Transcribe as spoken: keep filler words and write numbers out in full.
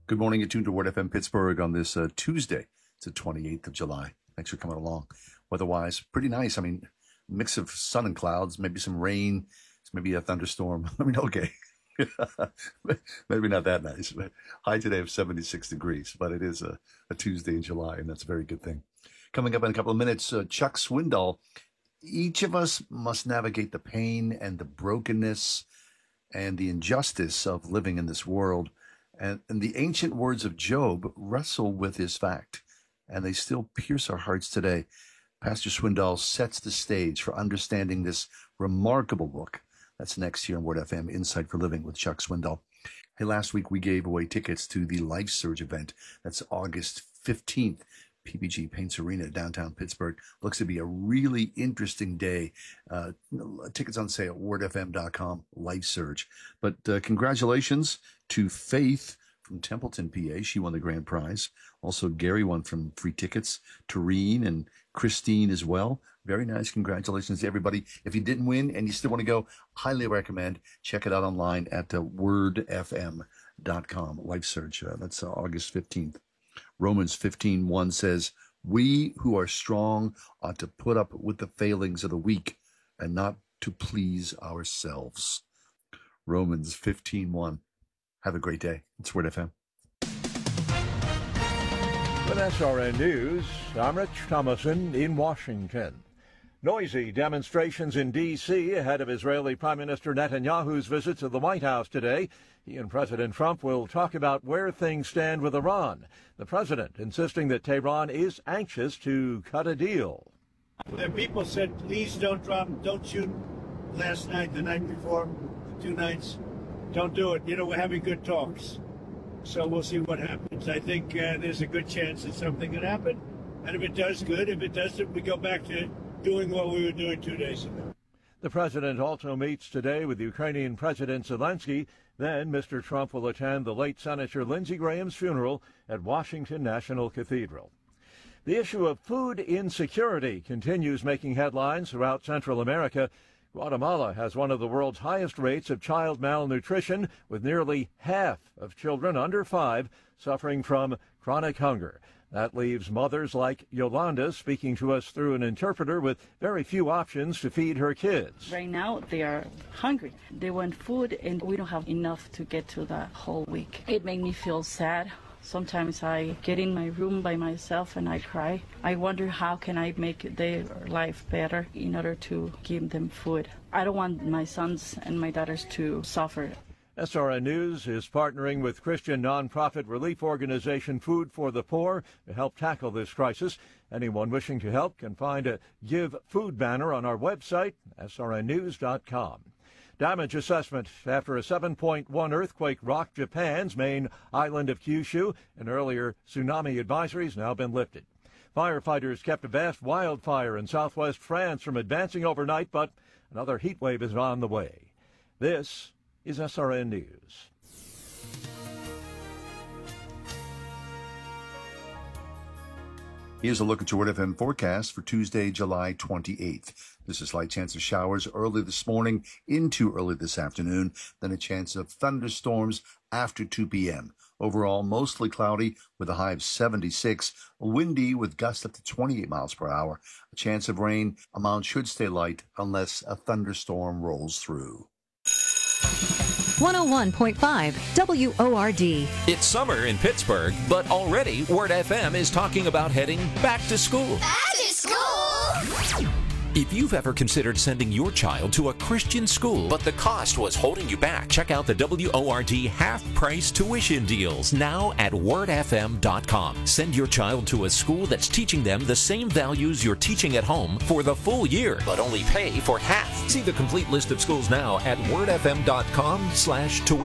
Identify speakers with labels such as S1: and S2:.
S1: Good morning. You're tuned to Word F M Pittsburgh on this uh, Tuesday. It's the twenty-eighth of July. Thanks for coming along. Weather-wise, pretty nice. I mean, mix of sun and clouds, maybe some rain, maybe a thunderstorm. I mean, okay. Maybe not that nice. But high today of seventy-six degrees, but it is a, a Tuesday in July, and that's a very good thing. Coming up in a couple of minutes, uh, Chuck Swindoll. Each of us must navigate the pain and the brokenness and the injustice of living in this world. And, and the ancient words of Job wrestle with this fact, and they still pierce our hearts today. Pastor Swindoll sets the stage for understanding this remarkable book. That's next here on Word F M, Insight for Living with Chuck Swindoll. Hey, last week we gave away tickets to the Life Surge event. That's August fifteenth, P P G Paints Arena, downtown Pittsburgh. Looks to be a really interesting day. Uh, tickets on sale at word f m dot com, Life Surge. But uh, congratulations to Faith from Templeton, P A. She won the grand prize. Also, Gary won from free tickets. Tareen and Christine as well. Very nice. Congratulations to everybody. If you didn't win and you still want to go, highly recommend. Check it out online at uh, word f m dot com. Life Surge. Uh, that's uh, August fifteenth. Romans fifteen one says, "We who are strong ought to put up with the failings of the weak and not to please ourselves." Romans fifteen one. Have a great day. It's Word F M.
S2: With S R N News, I'm Rich Thomason in Washington. Noisy demonstrations in D C ahead of Israeli Prime Minister Netanyahu's visit to the White House today. He and President Trump will talk about where things stand with Iran. The president insisting that Tehran is anxious to cut a deal.
S3: The people said, please don't drop, don't shoot last night, the night before, two nights. Don't do it. You know, we're having good talks. So we'll see what happens. I think uh, there's a good chance that something could happen. And if it does, good. If it doesn't, we go back to doing what we were doing two days ago.
S2: The president also meets today with Ukrainian President Zelensky. Then Mister Trump will attend the late Senator Lindsey Graham's funeral at Washington National Cathedral. The issue of food insecurity continues making headlines throughout Central America. Guatemala has one of the world's highest rates of child malnutrition, with nearly half of children under five suffering from chronic hunger. That leaves mothers like Yolanda speaking to us through an interpreter with very few options to feed her kids.
S4: Right now, they are hungry. They want food, and we don't have enough to get to the whole week. It made me feel sad. Sometimes I get in my room by myself and I cry. I wonder how can I make their life better in order to give them food. I don't want my sons and my daughters to suffer.
S2: S R N News is partnering with Christian nonprofit relief organization Food for the Poor to help tackle this crisis. Anyone wishing to help can find a Give Food banner on our website, s r n news dot com. Damage assessment after a seven point one earthquake rocked Japan's main island of Kyushu. An earlier tsunami advisory has now been lifted. Firefighters kept a vast wildfire in southwest France from advancing overnight, but another heat wave is on the way. This is S R N News.
S1: Here's a look at your Word F M forecast for Tuesday, July twenty-eighth. There's a slight chance of showers early this morning into early this afternoon, then a chance of thunderstorms after two p.m. Overall, mostly cloudy with a high of seventy-six, windy with gusts up to twenty-eight miles per hour. A chance of rain, amount should stay light unless a thunderstorm rolls through.
S5: one oh one point five W O R D.
S6: It's summer in Pittsburgh, but already Word F M is talking about heading back to school.
S7: Back to school!
S6: If you've ever considered sending your child to a Christian school, but the cost was holding you back, check out the W O R D half-price tuition deals now at word f m dot com. Send your child to a school that's teaching them the same values you're teaching at home for the full year, but only pay for half. See the complete list of schools now at word f m dot com slash tuition.